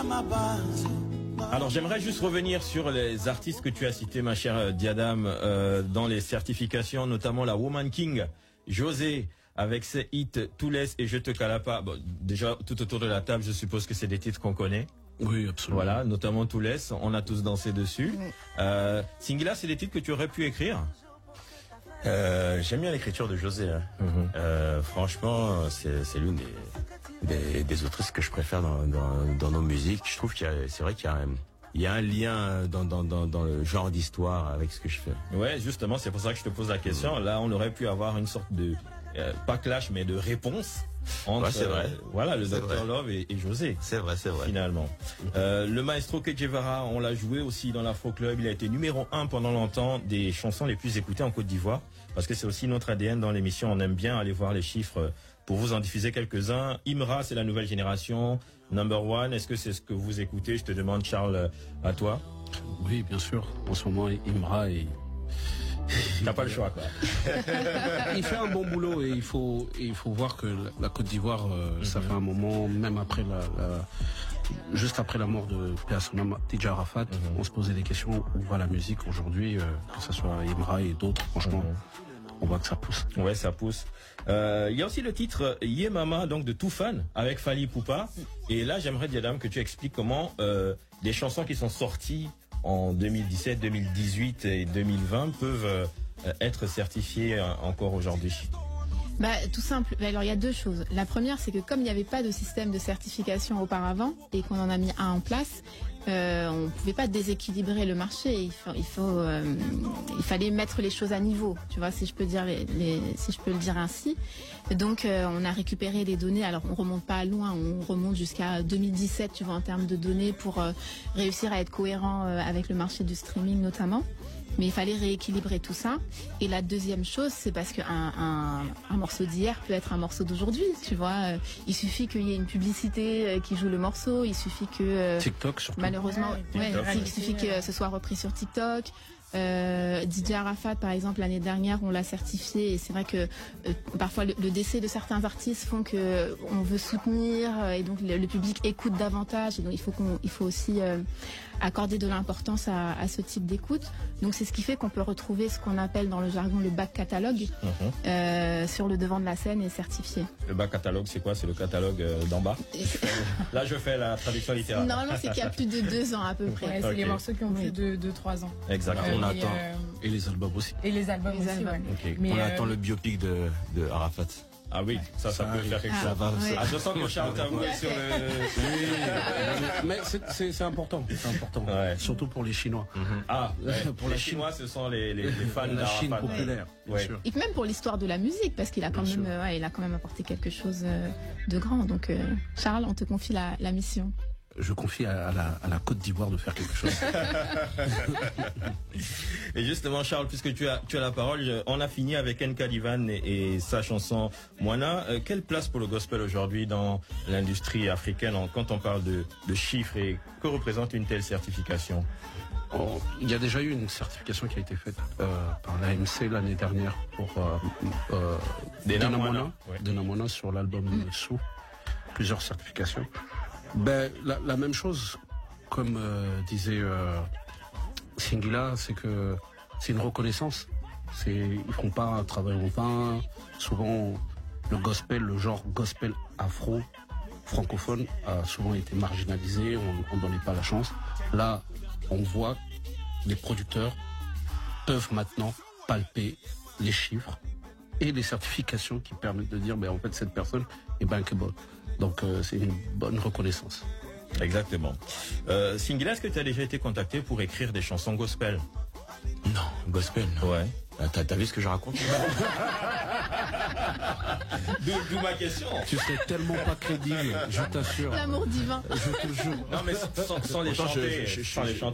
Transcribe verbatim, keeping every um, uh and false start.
Alors j'aimerais juste revenir sur les artistes que tu as cités, ma chère Diadam, euh, dans les certifications, notamment la Woman King, José, avec ses hits Tout laisse et Je te calapa. Bon, déjà, tout autour de la table, je suppose que c'est des titres qu'on connaît. Oui, absolument. Voilà, notamment Tout laisse, on a tous dansé dessus. Oui. Euh, Singila, c'est des titres que tu aurais pu écrire? Euh, j'aime bien l'écriture de José. Hein. Mm-hmm. euh, franchement, c'est, c'est l'une des, des, des autrices que je préfère dans, dans, dans nos musiques. Je trouve qu'il y a, c'est vrai qu'il y a un, il y a un lien dans, dans, dans, dans le genre d'histoire avec ce que je fais. Ouais, justement, c'est pour ça que je te pose la question. Là, on aurait pu avoir une sorte de, euh, pas clash, mais de réponse entre, ouais, c'est vrai. Euh, voilà, le c'est docteur vrai. Love et, et José. C'est vrai, c'est vrai. Finalement. Euh, le maestro Que Guevara, on l'a joué aussi dans l'Afro Club. Il a été numéro un pendant longtemps des chansons les plus écoutées en Côte d'Ivoire. Parce que c'est aussi notre A D N dans l'émission. On aime bien aller voir les chiffres pour vous en diffuser quelques-uns. Imra, c'est la nouvelle génération. Number One, est-ce que c'est ce que vous écoutez? Je te demande, Charles, à toi. Oui, bien sûr. En ce moment, Imra est... T'as pas le choix, quoi. Il fait un bon boulot et il faut, et il faut voir que la, la Côte d'Ivoire, euh, mm-hmm. ça fait un moment, même après la, la juste après la mort de P A Sonam Tidja Arafat, mm-hmm. on se posait des questions où va la musique aujourd'hui, euh, que ce soit Imra et d'autres, franchement. Mm-hmm. On voit que ça pousse. Ouais, ça pousse. Euh, il y a aussi le titre Yé Mama, donc de Toufan, avec Fally Ipupa. Et là, j'aimerais, Diadam, que tu expliques comment euh, des chansons qui sont sorties en deux mille dix-sept, deux mille dix-huit et deux mille vingt peuvent euh, être certifiées euh, encore aujourd'hui. Bah, tout simple. Alors, il y a deux choses. La première, c'est que comme il n'y avait pas de système de certification auparavant et qu'on en a mis un en place, euh, on ne pouvait pas déséquilibrer le marché. Il faut, il faut, euh, il fallait mettre les choses à niveau. Tu vois, si je peux dire les, les si je peux le dire ainsi. Donc, euh, on a récupéré des données. Alors, on remonte pas loin. On remonte jusqu'à deux mille dix-sept, tu vois, en termes de données pour euh, réussir à être cohérent euh, avec le marché du streaming notamment. Mais il fallait rééquilibrer tout ça. Et la deuxième chose, c'est parce qu'un un, un morceau d'hier peut être un morceau d'aujourd'hui, tu vois. Il suffit qu'il y ait une publicité qui joue le morceau, il suffit que... TikTok surtout. Malheureusement, ouais, ouais, il suffit que ce soit repris sur TikTok. Euh, D J Arafat, par exemple, l'année dernière, on l'a certifié et c'est vrai que euh, parfois le, le décès de certains artistes font que on veut soutenir euh, et donc le, le public écoute davantage et donc il faut qu'on, il faut aussi euh, accorder de l'importance à, à ce type d'écoute. Donc c'est ce qui fait qu'on peut retrouver ce qu'on appelle dans le jargon le back catalogue mm-hmm. euh, sur le devant de la scène et certifié. Le back catalogue, c'est quoi? C'est le catalogue euh, d'en bas. Là, je fais la traduction littérale. Non, non, c'est qu'il y a plus de deux ans à peu près. Ouais, c'est okay. Les morceaux qui ont plus de, de trois ans. Exactement. On et attend. Euh... Et les albums aussi. Et les albums les aussi, albums. ouais. Okay. Mais on euh... attend le biopic de, de Arafat. Ah oui, ça, ça, ça peut faire quelque ah, chose. Ouais. Ah, je sens que Charles t'a voué sur le... Oui, mais c'est, c'est, c'est important, c'est important. Ouais. Surtout pour les Chinois. Mm-hmm. Ah, ouais. Pour les Chinois, ce sont les, les, les fans de la Chine populaire, bien ouais. sûr. Et même pour l'histoire de la musique, parce qu'il a quand bien même, ouais, il a quand même apporté quelque chose de grand. Donc, euh, Charles, on te confie la, la mission. Je confie à la, à la Côte d'Ivoire de faire quelque chose. Et justement, Charles, puisque tu as, tu as la parole, on a fini avec Nka Divan et, et sa chanson Moana. Euh, quelle place pour le gospel aujourd'hui dans l'industrie africaine quand on parle de, de chiffres et que représente une telle certification? Oh, il y a déjà eu une certification qui a été faite euh, par l'A M C l'année dernière pour euh, euh, Dena Moana, ouais. Dena Moana sur l'album mmh. Sous. Plusieurs certifications. Ben, la, la même chose, comme euh, disait euh, Singila, c'est que c'est une reconnaissance. C'est, ils font pas un travail en vain. Souvent, le gospel, le genre gospel afro, francophone, a souvent été marginalisé. On ne donnait pas la chance. Là, on voit que les producteurs peuvent maintenant palper les chiffres et les certifications qui permettent de dire, ben, en fait, cette personne est bankable. Donc euh, c'est une bonne reconnaissance. Exactement. Euh, Singila, est-ce que tu as déjà été contacté pour écrire des chansons gospel? Non, gospel, non. Ouais. T'as, t'as vu ce que je raconte? d'où, d'où ma question. Tu serais tellement pas crédible, je t'assure. L'amour divin. Je te jure. Non mais sans, sans les chanter, je, je, je, sans les chanter.